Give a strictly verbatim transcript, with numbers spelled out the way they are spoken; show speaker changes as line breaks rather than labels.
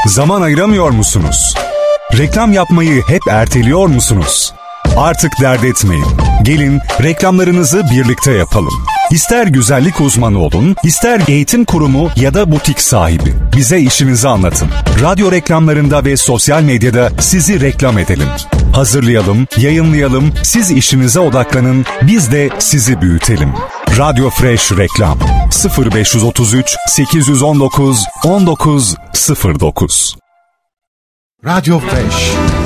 Zaman ayıramıyor musunuz? Reklam yapmayı hep erteliyor musunuz? Artık dert etmeyin. Gelin reklamlarınızı birlikte yapalım. İster güzellik uzmanı olun, ister eğitim kurumu ya da butik sahibi. Bize işinizi anlatın. Radyo reklamlarında ve sosyal medyada sizi reklam edelim. Hazırlayalım, yayınlayalım, siz işinize odaklanın, biz de sizi büyütelim. Radyo Fresh Reklam sıfır beş otuz üç sekiz yüz on dokuz on dokuz sıfır dokuz.
Radyo Fresh.